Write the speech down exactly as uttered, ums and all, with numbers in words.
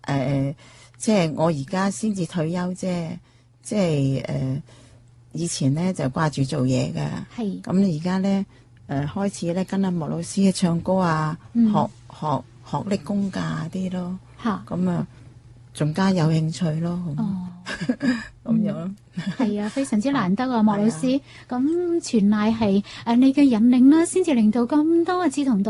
誒，即係我而家先至退休啫，即係誒，以前咧就掛住做嘢噶， 係咁而家咧誒開始咧跟阿莫老師唱歌啊， 嗯學學學力功架啲咯， 嚇咁啊仲加有興趣咯， 哦。 咁樣。 係啊，非常之難得啊，莫老係啊師。咁全賴係誒你嘅引領啦，先至令到咁多嘅志同道